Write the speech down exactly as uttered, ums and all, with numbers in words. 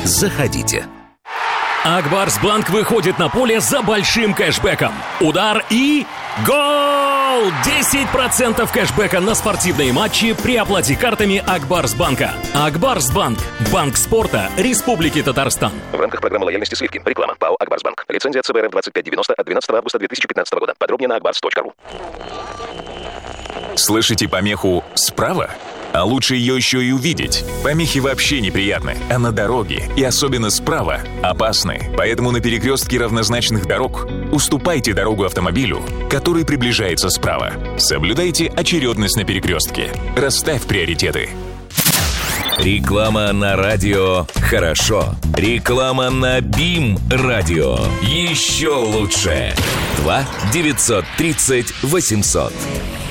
Заходите. Акбарсбанк выходит на поле за большим кэшбэком. Удар и гол! десять процентов кэшбэка на спортивные матчи при оплате картами Акбарсбанка. Акбарсбанк. Банк спорта Республики Татарстан. В рамках программы лояльности «Сливки». Реклама. ПАО «Акбарсбанк». Лицензия ЦБ РФ двадцать пять девяносто от двенадцатого августа две тысячи пятнадцатого года. Подробнее на акбарс точка ру. Слышите помеху «справа»? А лучше ее еще и увидеть. Помехи вообще неприятны, а на дороге, и особенно справа, опасны. Поэтому на перекрестке равнозначных дорог уступайте дорогу автомобилю, который приближается справа. Соблюдайте очередность на перекрестке. Расставь приоритеты. Реклама на радио «Хорошо». Реклама на БИМ радио. Еще лучше. два девятьсот тридцать восемьсот.